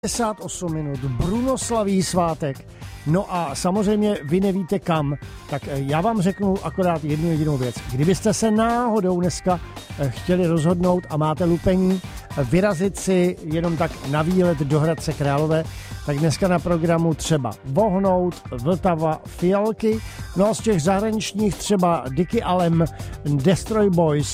58 minut, Bruno slaví svátek. No a samozřejmě vy nevíte kam, tak já vám řeknu akorát jednu jedinou věc. Kdybyste se náhodou dneska chtěli rozhodnout a máte lupení vyrazit si jenom tak na výlet do Hradce Králové, tak dneska na programu třeba Vohnout, Vltava, Fialky, no a z těch zahraničních třeba Dicky Allen, Destroy Boys,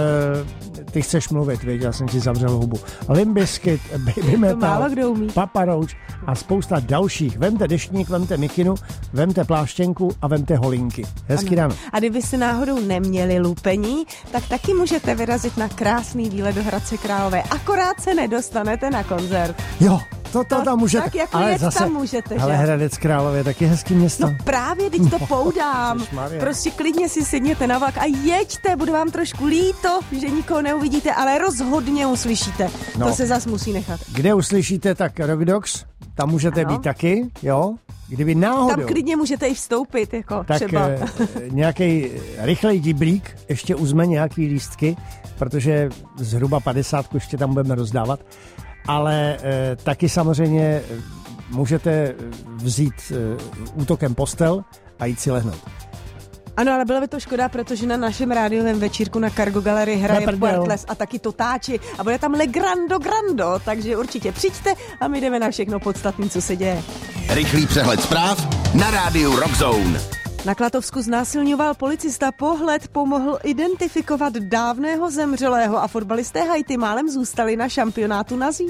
ty chceš mluvit, víš, já jsem ti zavřel hubu, Limp Bizkit, Baby Metal, Papa Roach a spousta dalších. Vemte deštník, vemte mikinu, vemte pláštěnku a vemte holinky. Hezký ráno. A kdyby si náhodou neměli lupení, tak taky můžete vyrazit na krásný výlet do Hradce Králové. Akorát se nedostanete na koncert. Jo, to tam můžete. Tak jako ale jet zase, tam můžete, ale že? Hradec Králové je taky hezký město. No právě, teď to poudám. Prostě klidně si sedněte na vlak a jeďte, bude vám trošku líto, že nikoho neuvidíte, ale rozhodně uslyšíte. No. To se zas musí nechat. Kde uslyšíte, tak Rock Dogs, tam můžete být taky, jo? Kdyby náhodou. Tam klidně můžete i vstoupit, jako tak třeba. Nějaký rychlej diblík, ještě uzme nějaký lístky, protože zhruba 50 ještě tam budeme rozdávat. Ale taky samozřejmě můžete vzít útokem postel a jít si lehnout. Ano, ale bylo by to škoda, protože na našem rádiovém večírku na Cargo Gallery hraje Puertles a taky Totáči a bude tam Le Grando, takže určitě přijďte a my jdeme na všechno podstatné, co se děje. Rychlý přehled zpráv na rádiu Rock Zone. Na Klatovsku znásilňoval policista, pohled pomohl identifikovat dávného zemřelého a fotbalisté Haiti málem zůstali na šampionátu nazí.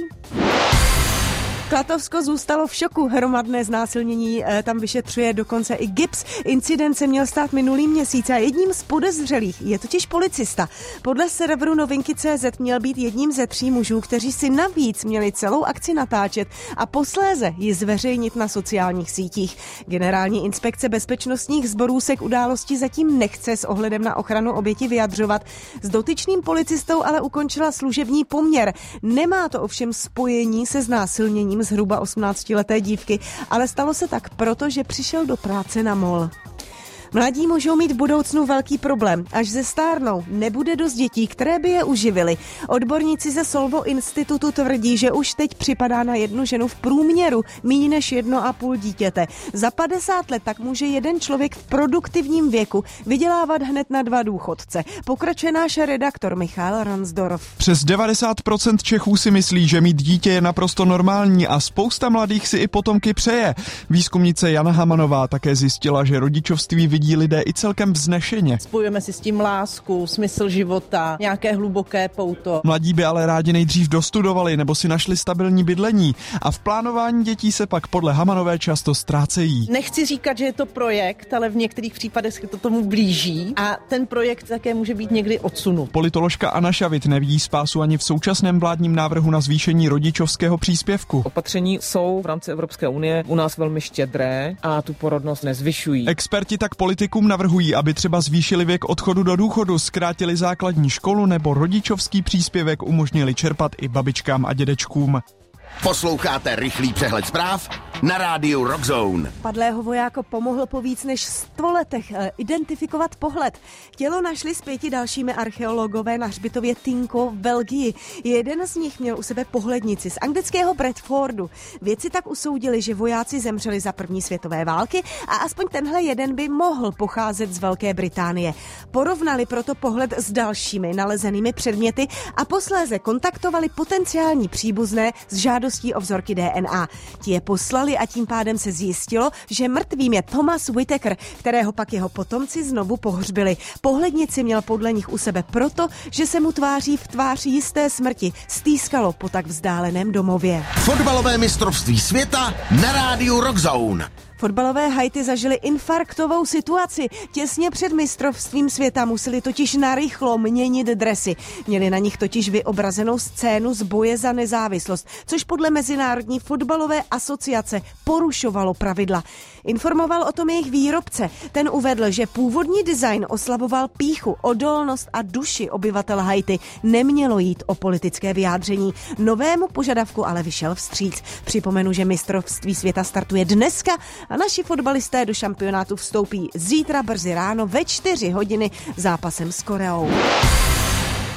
Klatovsko zůstalo v šoku, hromadné znásilnění tam vyšetřuje dokonce i GIBS. Incident se měl stát minulý měsíc a jedním z podezřelých je totiž policista. Podle serveru Novinky.cz měl být jedním ze 3 mužů, kteří si navíc měli celou akci natáčet a posléze ji zveřejnit na sociálních sítích. Generální inspekce bezpečnostních sborů se k události zatím nechce s ohledem na ochranu oběti vyjadřovat. S dotyčným policistou ale ukončila služební poměr. Nemá to ovšem spojení se znásilněním zhruba 18leté dívky, ale stalo se tak proto, že přišel do práce na mol. Mladí můžou mít v budoucnu velký problém. Až zestárnou, nebude dost dětí, které by je uživily. Odborníci ze Solvo institutu tvrdí, že už teď připadá na jednu ženu v průměru méně než 1,5 dítěte. Za 50 let tak může jeden člověk v produktivním věku vydělávat hned na 2 důchodce. Pokračuje náš redaktor Michal Ransdorf. Přes 90% Čechů si myslí, že mít dítě je naprosto normální a spousta mladých si i potomky přeje. Výzkumnice Jana Hamanová také zjistila, že rodičovství vidí lidé i celkem vznešeně. Spojujeme si s tím lásku, smysl života, nějaké hluboké pouto. Mladí by ale rádi nejdřív dostudovali nebo si našli stabilní bydlení a v plánování dětí se pak podle Hamanové často ztrácejí. Nechci říkat, že je to projekt, ale v některých případech se to tomu blíží a ten projekt také může být někdy odsunut. Politoložka Anna Šavit nevidí spásu ani v současném vládním návrhu na zvýšení rodičovského příspěvku. Opatření jsou v rámci Evropské unie u nás velmi štědré a tu porodnost nezvyšují. Experti tak politikům navrhují, aby třeba zvýšili věk odchodu do důchodu, zkrátili základní školu nebo rodičovský příspěvek umožnili čerpat i babičkám a dědečkům. Posloucháte rychlý přehled zpráv na rádiu Rock Zone. Padlého vojáka pomohl po víc než 100 letech identifikovat pohled. Tělo našli s 5 dalšími archeologové na hřbitově Tinko v Belgii. Jeden z nich měl u sebe pohlednici z anglického Bradfordu. Vědci tak usoudili, že vojáci zemřeli za první světové války a aspoň tenhle jeden by mohl pocházet z Velké Británie. Porovnali proto pohled s dalšími nalezenými předměty a posléze kontaktovali potenciální příbuzné s žádostí o vzorky DNA. Ti je poslali a tím pádem se zjistilo, že mrtvým je Thomas Whittaker, kterého pak jeho potomci znovu pohřbili. Pohlednici měl podle nich u sebe proto, že se mu tváří v tvář jisté smrti stýskalo po tak vzdáleném domově. Fotbalové mistrovství světa na rádiu Rock Zone. Fotbalové Haiti zažili infarktovou situaci. Těsně před mistrovstvím světa museli totiž narychlo měnit dresy. Měli na nich totiž vyobrazenou scénu z boje za nezávislost, což podle Mezinárodní fotbalové asociace porušovalo pravidla. Informoval o tom jejich výrobce. Ten uvedl, že původní design oslaboval pýchu, odolnost a duši obyvatel Haiti. Nemělo jít o politické vyjádření. Novému požadavku ale vyšel vstříc. Připomenu, že mistrovství světa startuje dneska a naši fotbalisté do šampionátu vstoupí zítra brzy ráno ve 4 hodiny zápasem s Koreou.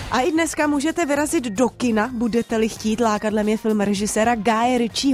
A i dneska můžete vyrazit do kina, budete-li chtít. Lákadlem je film režiséra Guye Ritchieho